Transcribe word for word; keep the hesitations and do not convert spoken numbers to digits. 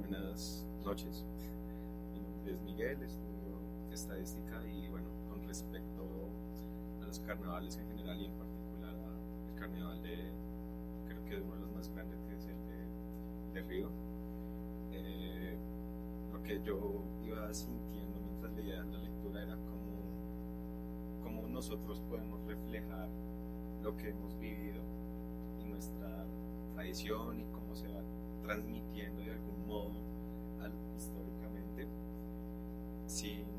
Buenas noches. Mi nombre es Miguel, estudio estadística y bueno, con respecto a los carnavales en general y en particular al carnaval de, creo que es uno de los más grandes que es el de, de Río, eh, lo que yo iba sintiendo mientras leía la lectura era como, como nosotros podemos reflejar lo que hemos vivido y nuestra tradición y cómo se va transmitiendo de algún modo al, históricamente sin